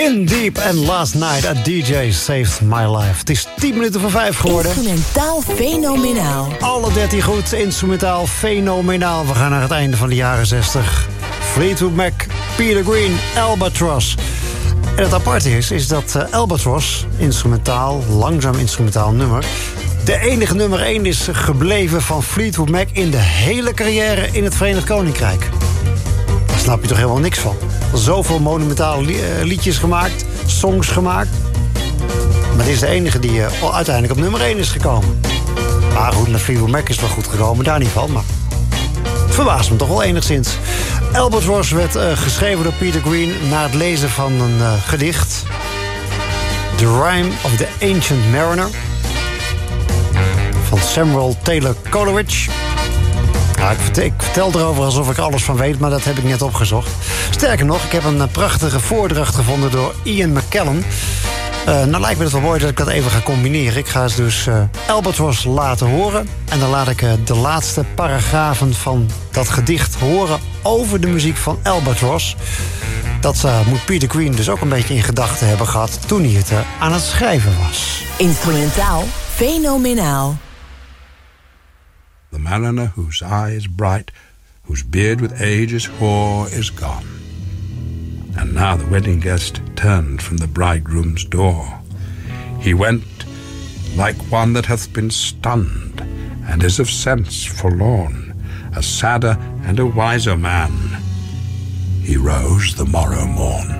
In Deep and Last Night a DJ Saved My Life. Het is 10 minuten voor 5 geworden. Instrumentaal fenomenaal. Alle 13 goed, instrumentaal fenomenaal. We gaan naar het einde van de jaren 60. Fleetwood Mac, Peter Green, Albatross. En het aparte is dat Albatross, instrumentaal, langzaam instrumentaal nummer, de enige nummer 1 is gebleven van Fleetwood Mac in de hele carrière in het Verenigd Koninkrijk. Daar snap je toch helemaal niks van. Zoveel monumentale liedjes gemaakt, songs gemaakt. Maar dit is de enige die uiteindelijk op nummer 1 is gekomen. Maar goed, naar Fleetwood Mac is wel goed gekomen, daar niet van. Maar het verbaast me toch wel enigszins. Albatross werd geschreven door Peter Green na het lezen van een gedicht. The Rime of the Ancient Mariner. Van Samuel Taylor Coleridge. Nou, ik vertel erover alsof ik alles van weet, maar dat heb ik net opgezocht. Sterker nog, ik heb een prachtige voordracht gevonden door Ian McKellen. Nou lijkt me het wel mooi dat ik dat even ga combineren. Ik ga dus Albatross laten horen. En dan laat ik de laatste paragrafen van dat gedicht horen over de muziek van Albatross. Dat moet Peter Green dus ook een beetje in gedachten hebben gehad toen hij het aan het schrijven was. Instrumentaal fenomenaal. The mariner whose eye is bright, whose beard with age is hoar, is gone. And now the wedding guest turned from the bridegroom's door. He went like one that hath been stunned, and is of sense forlorn, a sadder and a wiser man. He rose the morrow morn.